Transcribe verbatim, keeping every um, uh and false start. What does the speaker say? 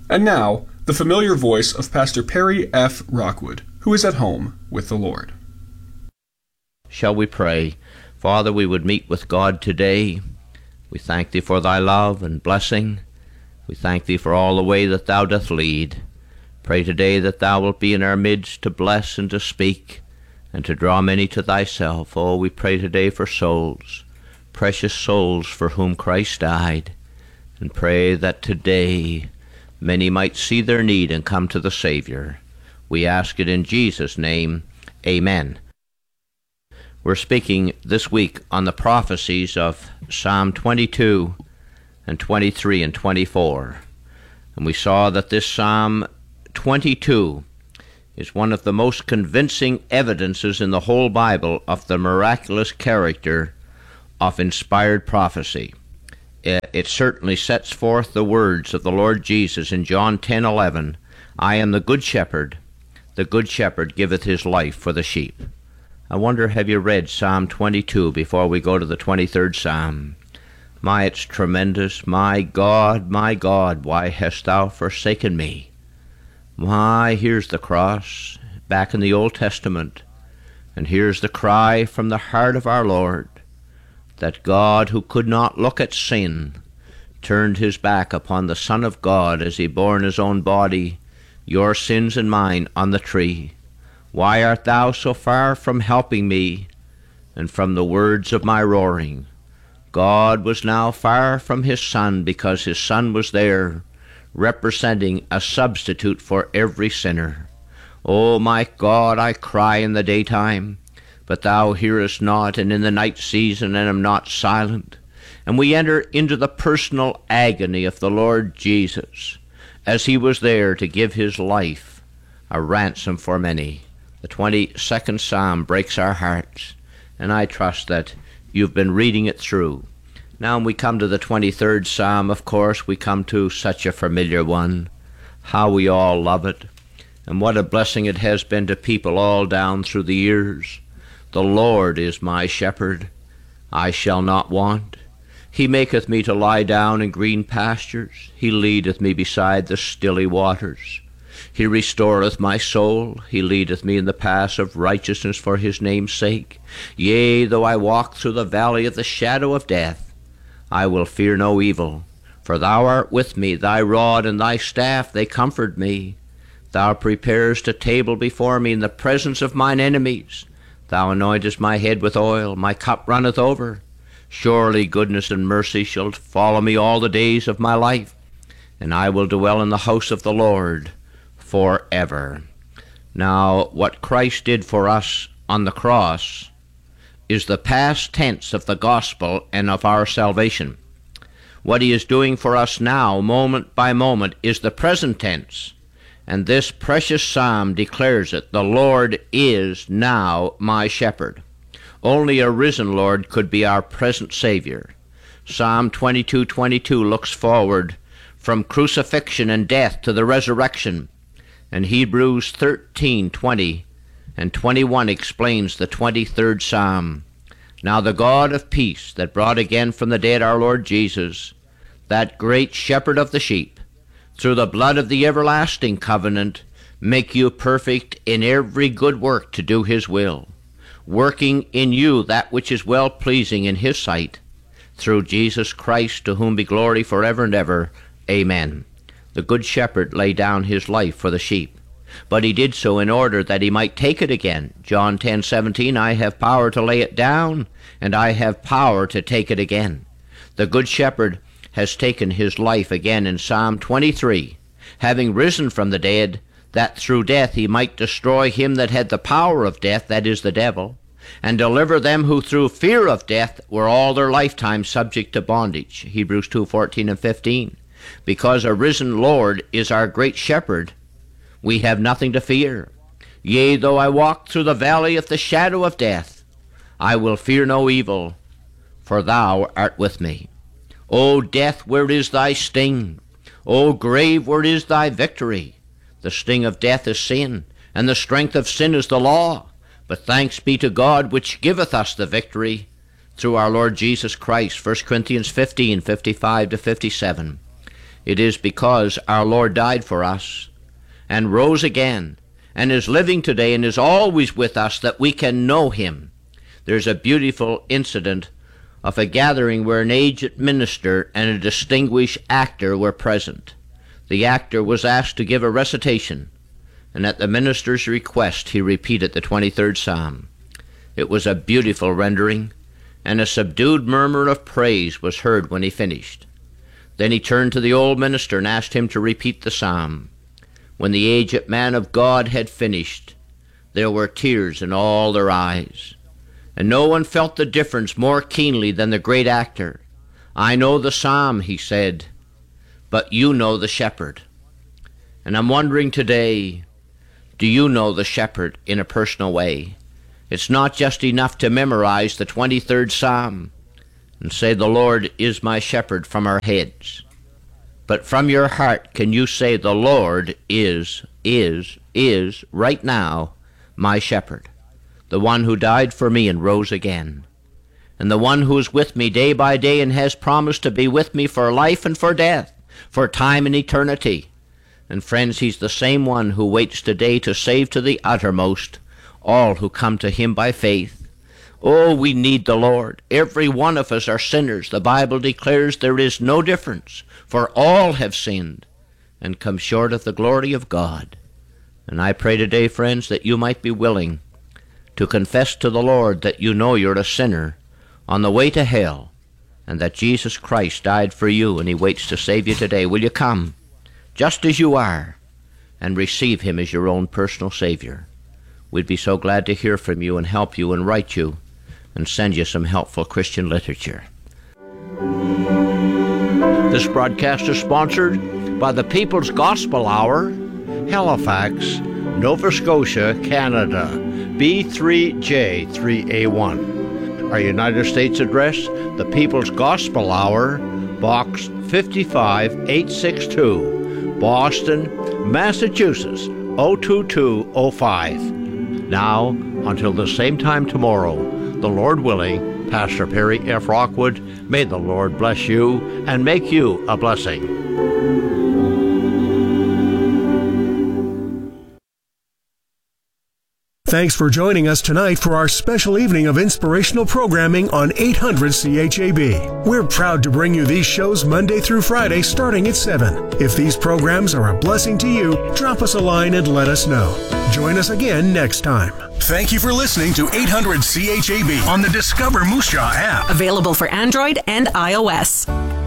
And now, the familiar voice of Pastor Perry F. Rockwood, who is at home with the Lord. Shall we pray? Father, we would meet with God today. We thank Thee for Thy love and blessing. We thank Thee for all the way that Thou doth lead. Pray today that Thou wilt be in our midst to bless and to speak and to draw many to Thyself. Oh, we pray today for souls, precious souls for whom Christ died, and pray that today many might see their need and come to the Savior. We ask it in Jesus' name. Amen. We're speaking this week on the prophecies of Psalm twenty-two and twenty-three and twenty-four. And we saw that this Psalm twenty-two is one of the most convincing evidences in the whole Bible of the miraculous character of inspired prophecy. It certainly sets forth the words of the Lord Jesus in John ten eleven, I am the good shepherd, the good shepherd giveth his life for the sheep. I wonder, have you read Psalm twenty-two before we go to the twenty-third Psalm? My, it's tremendous. My God, my God, why hast thou forsaken me? My, here's the cross back in the Old Testament, and here's the cry from the heart of our Lord, that God, who could not look at sin, turned his back upon the Son of God as he bore in his own body your sins and mine on the tree. Why art thou so far from helping me and from the words of my roaring? God was now far from his Son because his Son was there, representing a substitute for every sinner. O my God, I cry in the daytime, but thou hearest not, and in the night season, and am not silent. And we enter into the personal agony of the Lord Jesus, as he was there to give his life a ransom for many. The twenty-second Psalm breaks our hearts, and I trust that you've been reading it through. Now when we come to the twenty-third Psalm, of course, we come to such a familiar one. How we all love it, and what a blessing it has been to people all down through the years. The Lord is my shepherd, I shall not want. He maketh me to lie down in green pastures. He leadeth me beside the stilly waters. He restoreth my soul. He leadeth me in the paths of righteousness for his name's sake. Yea, though I walk through the valley of the shadow of death, I will fear no evil. For thou art with me, thy rod and thy staff, they comfort me. Thou preparest a table before me in the presence of mine enemies. Thou anointest my head with oil, my cup runneth over. Surely goodness and mercy shall follow me all the days of my life, and I will dwell in the house of the Lord forever. Now, what Christ did for us on the cross is the past tense of the gospel and of our salvation. What he is doing for us now, moment by moment, is the present tense. And this precious psalm declares it, the Lord is now my shepherd. Only a risen Lord could be our present Savior. Psalm twenty-two twenty-two looks forward from crucifixion and death to the resurrection. And Hebrews thirteen twenty and twenty-one explains the twenty-third Psalm. Now the God of peace that brought again from the dead our Lord Jesus, that great shepherd of the sheep, through the blood of the everlasting covenant, make you perfect in every good work to do his will, working in you that which is well-pleasing in his sight, through Jesus Christ, to whom be glory forever and ever. Amen. The good shepherd laid down his life for the sheep, but he did so in order that he might take it again. John ten seventeen, I have power to lay it down, and I have power to take it again. The good shepherd has taken his life again in Psalm twenty-three, having risen from the dead, that through death he might destroy him that had the power of death, that is, the devil, and deliver them who through fear of death were all their lifetime subject to bondage. Hebrews two fourteen and fifteen. Because a risen Lord is our great shepherd, we have nothing to fear. Yea, though I walk through the valley of the shadow of death, I will fear no evil, for thou art with me. O death, where is thy sting? O grave, where is thy victory? The sting of death is sin, and the strength of sin is the law. But thanks be to God, which giveth us the victory through our Lord Jesus Christ. First Corinthians fifteen, fifty-five to fifty-seven. It is because our Lord died for us and rose again and is living today and is always with us that we can know him. There's a beautiful incident of a gathering where an aged minister and a distinguished actor were present. The actor was asked to give a recitation, and at the minister's request he repeated the twenty-third Psalm. It was a beautiful rendering, and a subdued murmur of praise was heard when he finished. Then he turned to the old minister and asked him to repeat the psalm. When the aged man of God had finished, there were tears in all their eyes, and no one felt the difference more keenly than the great actor. I know the psalm, he said, but you know the shepherd. And I'm wondering today, do you know the shepherd in a personal way? It's not just enough to memorize the twenty-third Psalm and say, the Lord is my shepherd from our heads. But from your heart, can you say, the Lord is, is, is, right now, my shepherd, the one who died for me and rose again, and the one who is with me day by day and has promised to be with me for life and for death, for time and eternity. And friends, he's the same one who waits today to save to the uttermost all who come to him by faith. Oh, we need the Lord. Every one of us are sinners. The Bible declares there is no difference, for all have sinned and come short of the glory of God. And I pray today, friends, that you might be willing to confess to the Lord that you know you're a sinner on the way to hell, and that Jesus Christ died for you and he waits to save you today. Will you come just as you are and receive him as your own personal Savior? We'd be so glad to hear from you and help you and write you and send you some helpful Christian literature. This broadcast is sponsored by the People's Gospel Hour, Halifax, Nova Scotia, Canada, B three J three A one. Our United States address, the People's Gospel Hour, Box five eight six two, Boston, Massachusetts, oh two two oh five. Now, until the same time tomorrow, the Lord willing, Pastor Perry F. Rockwood, may the Lord bless you and make you a blessing. Thanks for joining us tonight for our special evening of inspirational programming on eight hundred C H A B. We're proud to bring you these shows Monday through Friday starting at seven. If these programs are a blessing to you, drop us a line and let us know. Join us again next time. Thank you for listening to eight hundred C H A B on the Discover Moose Jaw app. Available for Android and iOS.